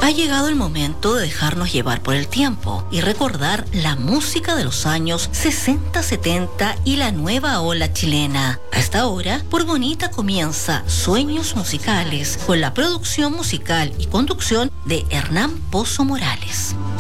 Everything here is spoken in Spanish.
Ha llegado el momento de dejarnos llevar por el tiempo y recordar la música de los años 60, 70 y la nueva ola chilena. A esta hora, por Bonita comienza Sueños Musicales, con la producción musical y conducción de Hernán Pozo Morales.